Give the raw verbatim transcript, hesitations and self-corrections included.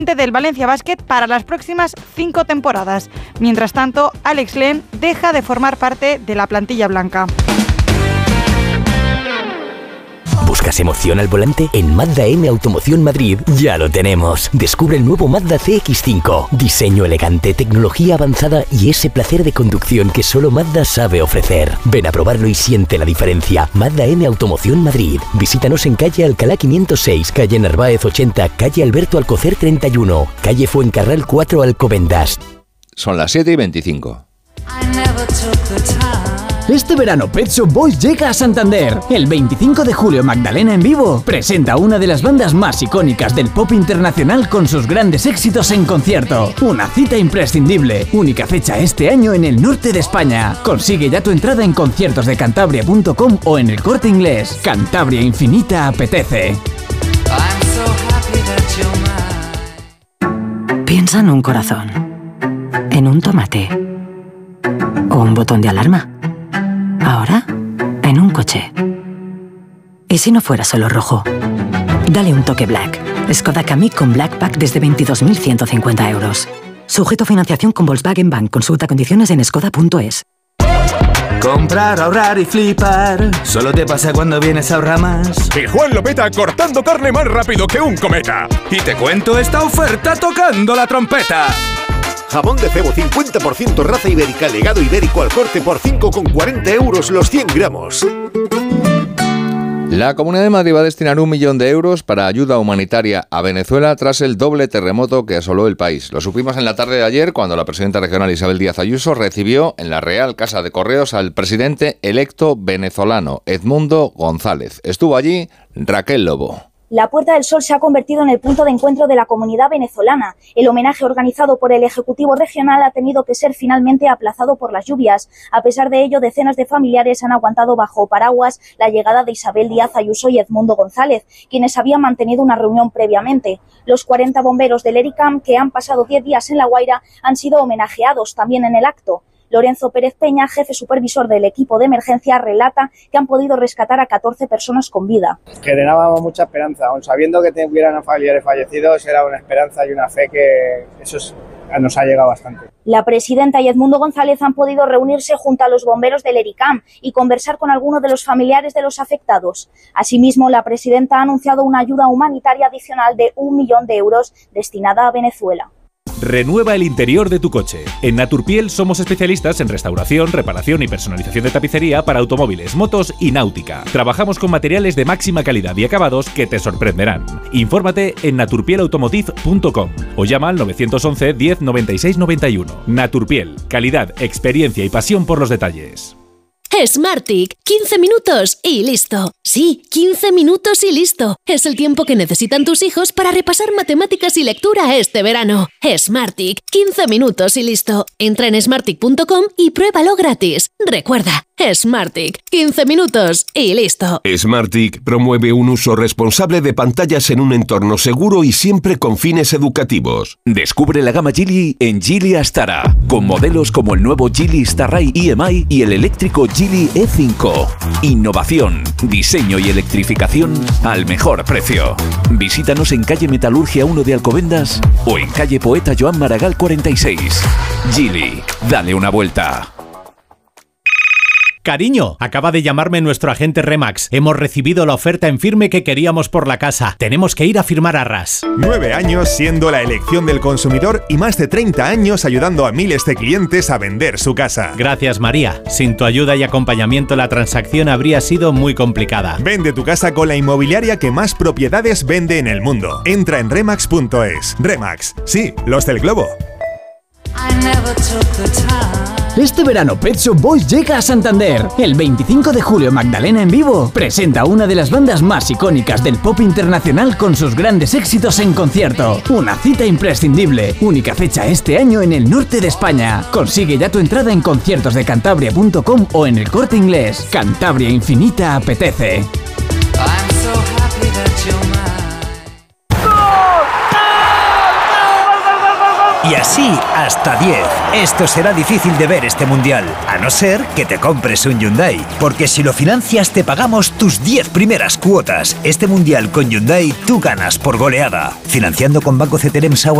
del Valencia Basket para las próximas cinco temporadas. Mientras tanto, Alex Len deja de formar parte de la plantilla blanca. ¿Buscas emoción al volante? En Mazda M Automoción Madrid ya lo tenemos. Descubre el nuevo Mazda C X cinco. Diseño elegante, tecnología avanzada y ese placer de conducción que solo Mazda sabe ofrecer. Ven a probarlo y siente la diferencia. Mazda M Automoción Madrid. Visítanos en calle Alcalá quinientos seis, calle Narváez ochenta, calle Alberto Alcocer treinta y uno, calle Fuencarral cuatro, Alcobendas. Son las siete y veinticinco. Este verano Pet Shop Boys llega a Santander. El veinticinco de julio Magdalena en Vivo presenta una de las bandas más icónicas del pop internacional con sus grandes éxitos en concierto. Una cita imprescindible. Única fecha este año en el norte de España. Consigue ya tu entrada en conciertos de cantabria punto com o en El Corte Inglés. Cantabria Infinita apetece. Piensa en un corazón, en un tomate o un botón de alarma. Ahora, en un coche. ¿Y si no fuera solo rojo? Dale un toque Black. Skoda Kamiq con Black Pack desde veintidós mil ciento cincuenta euros. Sujeto a financiación con Volkswagen Bank. Consulta condiciones en skoda punto es. Comprar, ahorrar y flipar. Solo te pasa cuando vienes a Ahorramás. Y Juan lo peta cortando carne más rápido que un cometa. Y te cuento esta oferta tocando la trompeta. Jamón de cebo cincuenta por ciento raza ibérica, legado ibérico al corte por cinco con cuarenta euros los cien gramos. La Comunidad de Madrid va a destinar un millón de euros para ayuda humanitaria a Venezuela tras el doble terremoto que asoló el país. Lo supimos en la tarde de ayer cuando la presidenta regional Isabel Díaz Ayuso recibió en la Real Casa de Correos al presidente electo venezolano Edmundo González. Estuvo allí Raquel Lobo. La Puerta del Sol se ha convertido en el punto de encuentro de la comunidad venezolana. El homenaje organizado por el Ejecutivo Regional ha tenido que ser finalmente aplazado por las lluvias. A pesar de ello, decenas de familiares han aguantado bajo paraguas la llegada de Isabel Díaz Ayuso y Edmundo González, quienes habían mantenido una reunión previamente. Los cuarenta bomberos del ERICAM, que han pasado diez días en La Guaira, han sido homenajeados también en el acto. Lorenzo Pérez Peña, jefe supervisor del equipo de emergencia, relata que han podido rescatar a catorce personas con vida. Generábamos mucha esperanza, aun sabiendo que tuvieran a familiares fallecidos, era una esperanza y una fe que eso es, nos ha llegado bastante. La presidenta y Edmundo González han podido reunirse junto a los bomberos del ERICAM y conversar con algunos de los familiares de los afectados. Asimismo, la presidenta ha anunciado una ayuda humanitaria adicional de un millón de euros destinada a Venezuela. Renueva el interior de tu coche. En Naturpiel somos especialistas en restauración, reparación y personalización de tapicería para automóviles, motos y náutica. Trabajamos con materiales de máxima calidad y acabados que te sorprenderán. Infórmate en naturpiel automotive punto com o llama al nueve once diez noventa y seis noventa y uno. Naturpiel, calidad, experiencia y pasión por los detalles. Smartick, quince minutos y listo. Sí, quince minutos y listo. Es el tiempo que necesitan tus hijos para repasar matemáticas y lectura este verano. Smartick, quince minutos y listo. Entra en smartick punto com y pruébalo gratis. Recuerda, Smartick, quince minutos y listo. Smartick promueve un uso responsable de pantallas en un entorno seguro y siempre con fines educativos. Descubre la gama Geely en Geely Astara, con modelos como el nuevo Geely Starray E M I y el eléctrico Geely E cinco. Innovación, diseño y electrificación al mejor precio. Visítanos en calle Metalurgia uno de Alcobendas o en calle Poeta Joan Maragall cuarenta y seis. Geely, dale una vuelta. Cariño, acaba de llamarme nuestro agente Remax. Hemos recibido la oferta en firme que queríamos por la casa. Tenemos que ir a firmar arras. Nueve años siendo la elección del consumidor y más de treinta años ayudando a miles de clientes a vender su casa. Gracias, María. Sin tu ayuda y acompañamiento la transacción habría sido muy complicada. Vende tu casa con la inmobiliaria que más propiedades vende en el mundo. Entra en remax punto es. Remax, sí, los del globo. Este verano Pet Shop Boys llega a Santander. El veinticinco de julio Magdalena en Vivo presenta una de las bandas más icónicas del pop internacional con sus grandes éxitos en concierto. Una cita imprescindible. Única fecha este año en el norte de España. Consigue ya tu entrada en conciertos de cantabria punto com o en El Corte Inglés. Cantabria Infinita apetece. Y así hasta diez. Esto será difícil de ver este mundial, a no ser que te compres un Hyundai. Porque si lo financias te pagamos tus diez primeras cuotas. Este mundial con Hyundai tú ganas por goleada. Financiando con Banco C T L M